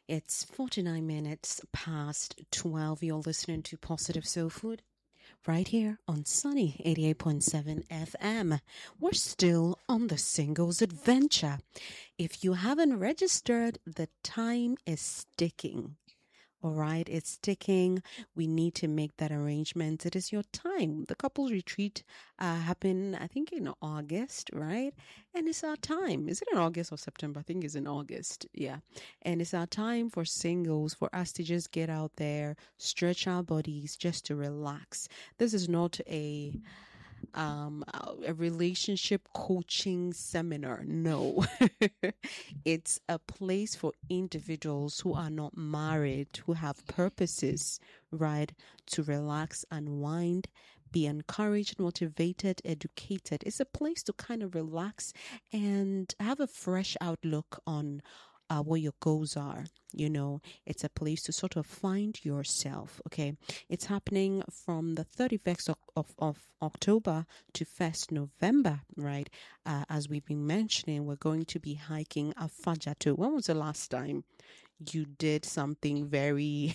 It's 49 minutes past 12. You're listening to Positive Soul Food right here on Sunny 88.7 FM. We're still on the singles adventure. If you haven't registered, the time is ticking. All right, it's ticking. We need to make that arrangement. It is your time. The couples retreat happened, I think, in August, right? And it's our time. Is it in August or September? I think it's in August. Yeah. And it's our time for singles, for us to just get out there, stretch our bodies, just to relax. This is not a relationship coaching seminar. No, it's a place for individuals who are not married, who have purposes, right, to relax, unwind, be encouraged, motivated, educated. It's a place to kind of relax and have a fresh outlook on what your goals are. You know, it's a place to sort of find yourself. Okay, it's happening from the 31st of October to 1st November, right? As we've been mentioning, we're going to be hiking Afajato. When was the last time you did something very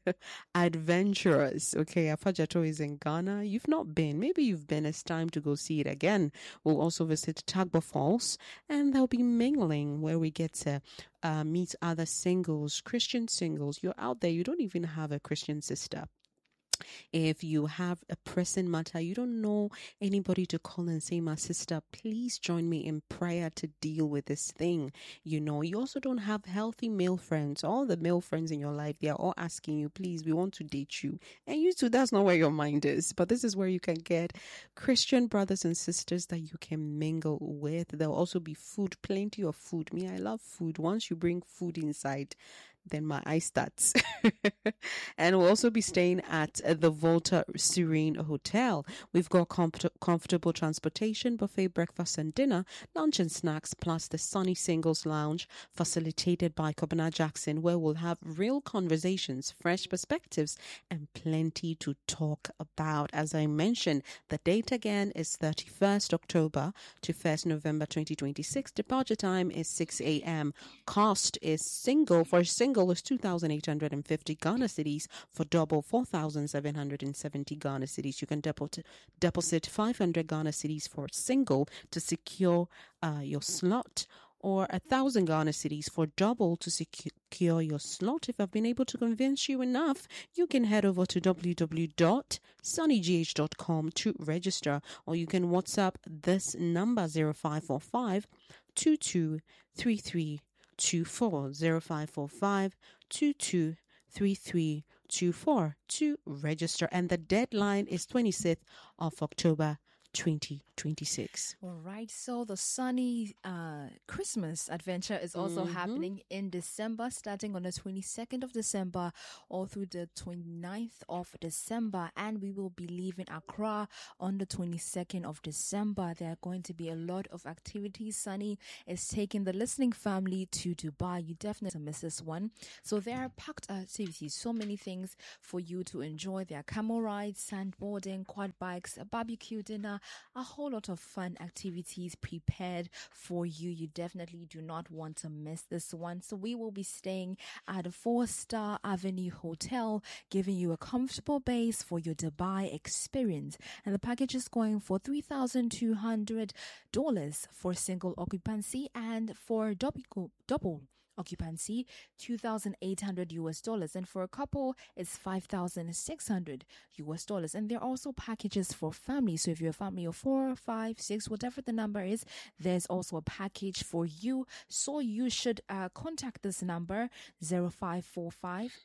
adventurous? Okay, Afajato is in Ghana. You've not been. Maybe you've been. It's time to go see it again. We'll also visit Tagba Falls, and there'll be mingling where we get to meet other singles, Christian singles. You're out there, you don't even have a Christian sister. If you have a pressing matter, you don't know anybody to call and say, my sister, please join me in prayer to deal with this thing. You know, you also don't have healthy male friends. All the male friends in your life, they are all asking you, please, we want to date you. And you too, that's not where your mind is. But this is where you can get Christian brothers and sisters that you can mingle with. There'll also be food, plenty of food. Me, I love food. Once you bring food inside, then my eye starts. And we'll also be staying at the Volta Serene Hotel. We've got comfortable transportation, buffet breakfast and dinner, lunch and snacks, plus the Sunny Singles Lounge facilitated by Kobana Jackson, where we'll have real conversations, fresh perspectives, and plenty to talk about. As I mentioned, the date again is 31st October to 1st November 2026. Departure time is 6 a.m. Cost is for single is 2,850 Ghana cedis, for double 4,770 Ghana cedis. You can deposit 500 Ghana cedis for single to secure your slot, or 1,000 Ghana cedis for double to secure your slot. If I've been able to convince you enough, you can head over to www.sunnygh.com to register, or you can WhatsApp this number 0545 2233 0545 223324 to register, and the deadline is 26th of October 2026. All right, so the Sunny Christmas adventure is also happening in December, starting on the 22nd of December all through the 29th of December, and we will be leaving Accra on the 22nd of December. There are going to be a lot of activities. Sunny is taking the listening family to Dubai. You definitely miss this one. So there are packed activities, so many things for you to enjoy. There are camel rides, sandboarding, quad bikes, a barbecue dinner, a whole lot of fun activities prepared for you. You definitely do not want to miss this one. So we will be staying at a 4-star Avenue Hotel, giving you a comfortable base for your Dubai experience. And the package is going for $3,200 for single occupancy, and for double occupancy, $2,800, and for a couple it's $5,600. And there are also packages for family. So if you're a family of 4, 5, 6, whatever the number is, there's also a package for you. So you should contact this number 0545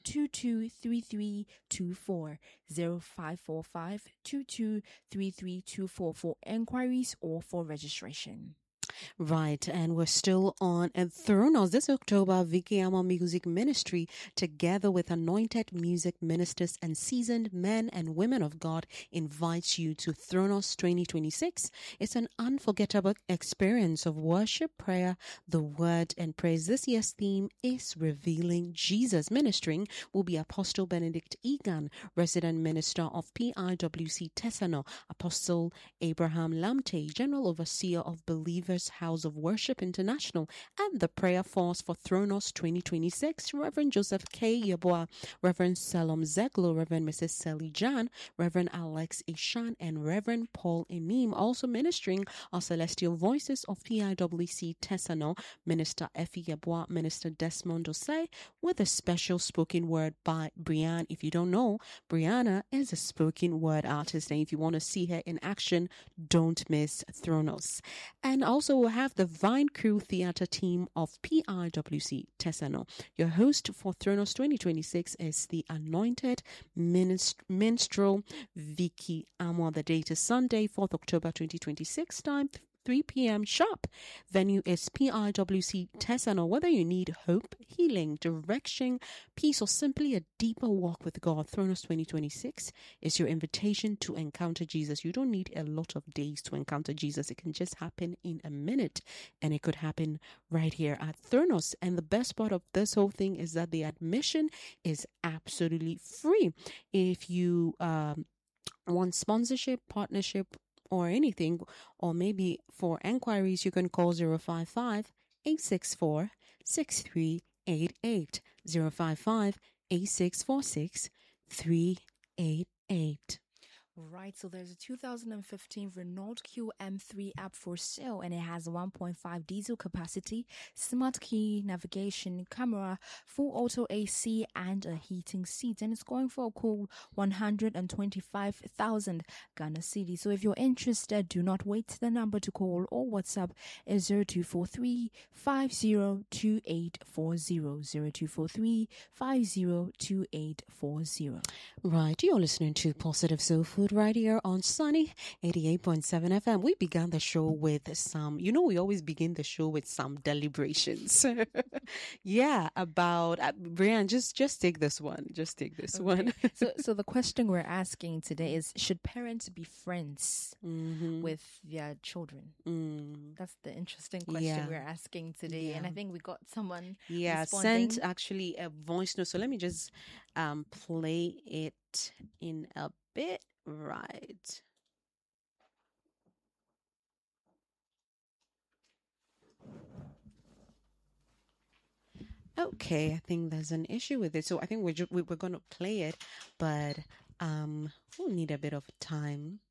223324 0545 223324 for enquiries or for registration. Right, and we're still on Thronos this October. Vicky Ama Music Ministry, together with anointed music ministers and seasoned men and women of God, invites you to Thronos 2026. It's an unforgettable experience of worship, prayer, the word, and praise. This year's theme is Revealing Jesus. Ministering will be Apostle Benedict Egan, resident minister of PIWC Tesano, Apostle Abraham Lamte, general overseer of believers First House of Worship International, and the Prayer Force for Thronos 2026, Reverend Joseph K. Yeboah, Reverend Salom Zeglo, Reverend Mrs. Sally Jan, Reverend Alex Ishan, and Reverend Paul Enim. Also ministering are Celestial Voices of PIWC Tessano, Minister Effie Yeboah, Minister Desmond Osei, with a special spoken word by Brianne. If you don't know, Brianna is a spoken word artist, and if you want to see her in action, don't miss Thronos. And also we'll have the Vine Crew Theatre team of PIWC Tessano. Your host for Thronos 2026 is the anointed minstrel Vicky Amo. The date is Sunday, 4th October 2026, time 3 p.m. sharp. Venue is PIWC Tessano. Whether you need hope, healing, direction, peace, or simply a deeper walk with God, Thronos 2026 is your invitation to encounter Jesus. You don't need a lot of days to encounter Jesus. It can just happen in a minute, and it could happen right here at Thronos. And the best part of this whole thing is that the admission is absolutely free. If you want sponsorship, partnership, or anything, or maybe for enquiries, you can call 055-864-6388, 055-8646-388. Right, so there's a 2015 Renault QM3 app for sale, and it has 1.5 diesel capacity, smart key, navigation, camera, full auto AC, and a heating seat, and it's going for a cool 125,000 Ghana cedi. So if you're interested, do not wait. The number to call or WhatsApp is 0243 502840, 0243 502840. Right, you're listening to Positive Soul Food right here on Sunny 88.7 FM. We began the show with some, we always begin the show with some deliberations. Yeah, about, Brian, just take this one. Just take this one. So the question we're asking today is, should parents be friends with their children? That's the interesting question we're asking today. And I think we got someone responding. Sent actually a voice note. So let me just play it in a bit. Right. Okay, I think there's an issue with it. So I think we're going to play it, but we'll need a bit of time.